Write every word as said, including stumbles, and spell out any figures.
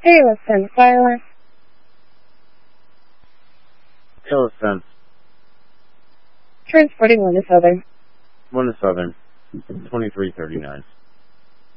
Hey, let's send Silas. Hey, let's send. Transporting one to Southern. One to Southern. twenty-three thirty-nine.